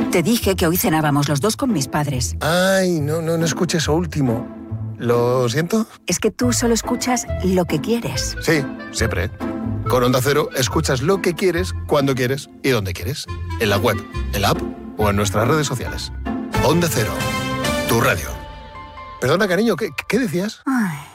Te dije que hoy cenábamos los dos con mis padres. Ay, no escuché eso último. ¿Lo siento? Es que tú solo escuchas lo que quieres. Sí, siempre. Con Onda Cero escuchas lo que quieres, cuando quieres y donde quieres. En la web, en la app o en nuestras redes sociales. Onda Cero, tu radio. Perdona, cariño, ¿qué decías? Ay.